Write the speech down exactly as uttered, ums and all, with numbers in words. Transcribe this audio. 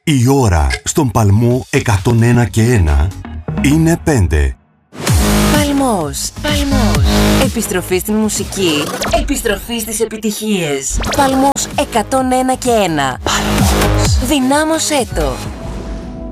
Η ώρα στον Παλμό εκατόν ένα και ένα είναι πέντε. Παλμός, Παλμός. Επιστροφή στην μουσική, επιστροφή στις επιτυχίες. Παλμός εκατόν ένα και ένα. Παλμός. Δυνάμωσέ το.